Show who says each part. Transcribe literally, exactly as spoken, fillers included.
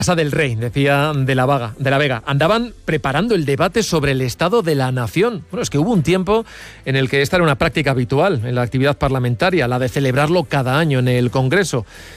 Speaker 1: Casa del Rey, decía de la, Vaga, de la Vega, andaban preparando el debate sobre el estado de la nación. Bueno, es que hubo un tiempo en el que esta era una práctica habitual en la actividad parlamentaria, la de celebrarlo cada año en el Congreso.